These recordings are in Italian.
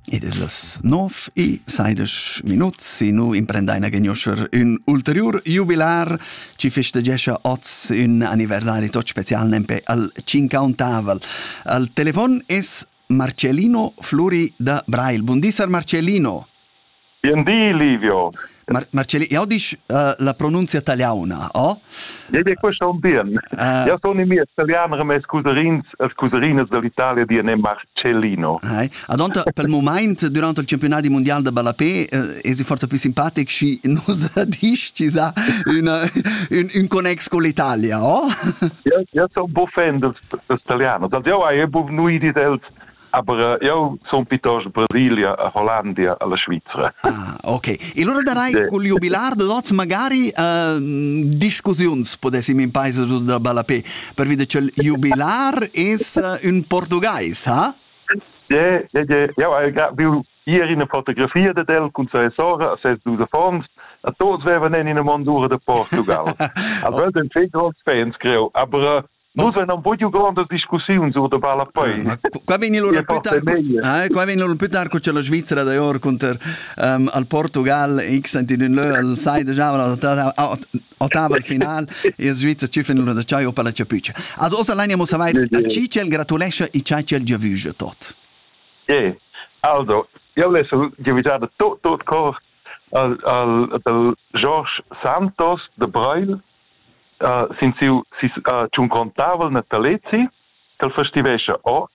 Ed es las 9:16 e nu imprendaina gagnoscher un ulterior jubilar ci festegescha oz un anniversari tot special nempe al 50 al telefon es Marcellino Fluri da Brail. Buondisser Marcellino. Buondì Livio. Marcellino, io dico la pronuncia italiana, oh? Questo è un bien. Io sono i miei italiani, ma scuserines dell'Italia dicono Marcellino. Adonta, per il momento, durante il campionato mondiale di Balapé, è forse più simpatico se non dici un connex con l'Italia, oh? Io sono un po' fan dell'italiano. Io ho noi di aber io sono piuttosto Brasilia, Hollandia, alla Svizzera. Ah, ok. E allora darai con il jubilar de dots magari discussioni potessimo in paese da Balapé per vedere che il jubilar è un portoghese, ha? Ja. Io ho ieri una fotografia di del con sei sorelle, sei due fons, e tutti vengono in una mondura di Portugal. Allora, sono figlio fans, credo, aber noi siamo un po' più grandi discussioni su Balapé. Qua viene loro più tardi con la Svizzera da ora contro al Portugal X al side già ottava finale e la Svizzera ci fanno da ciao per la capuccia. Also l'anno mo savai a Cicel gratulesce e Cicel già visto tot. Also io lesso già tutto cor al Jorge Santos de Brail. Sind sie schon contavel na Talezzi, che il festivesce oz.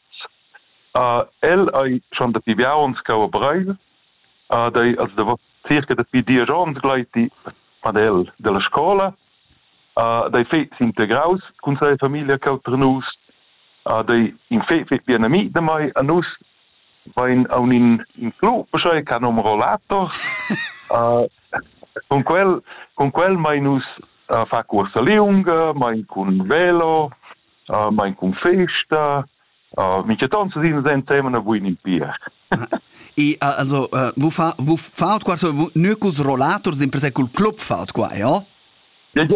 El hai schon da piviauns cau Brail, dai als da circa da pi 10 ans gleiti padel della scola, dai fets integraus con sei famiglia cau trenus, dai in fet bien ami da mai a nus vain a in club, schei can rollator, con quel mai nus fa corsa lunga, mai con velo, mai con festa, mica tanto si insieme a voi in pier. E also, wo faut quasi nur cos rollators in per col club faut qua, ja? Ja.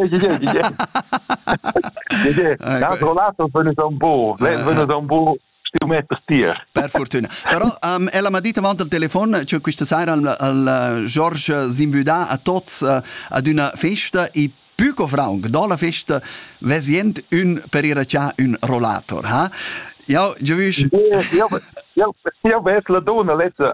Das rollator wenn es un po' stilometer tier. Per fortuna. Però ella m'ha detto avanti al telefono che questa sera al George Zimvuda a tots ad una festa e Puco Frank, dolla festa vesient un per iraccia un rollator, ha? Ja, giuvis. Ja, ves la donna letzte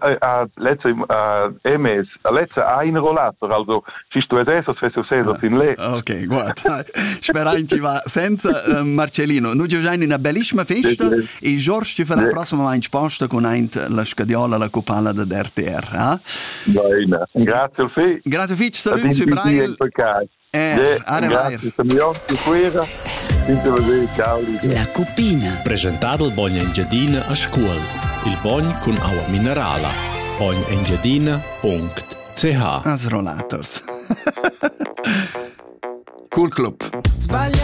MS, letzte ein rollator, also siehst du es so in le. Ok, guarda. Speranci va senza Marcellino. Noi già in una bellissima festa e George ci farà la prossima in sposta con la scadiola la copala da RTR, ha? Bene. Grazie al fe. Grazie Fitch, saluti su Brail. La Cupina. Presentato il Bogna Engiadina a scuola. Il Bogn con acqua minerale. bognengiadina.ch As rollators. Cool Club.